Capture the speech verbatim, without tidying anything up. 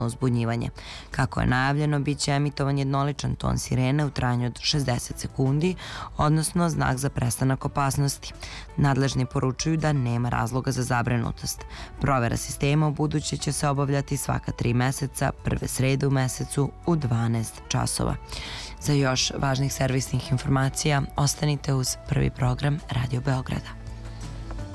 uzbunjivanje. Kako je najavljeno, bit će emitovan jednoličan ton sirene u trajanju od šezdeset sekundi, odnosno znak za prestanak opasnosti. Nadležni poručuju da nema razloga za zabrinutost. Provera sistema u buduće će se obavljati svaka tri meseca, prve srede u mesecu u dvanaest časova. Za još važnih servisnih informacija ostanite uz Prvi program Radio Beograda.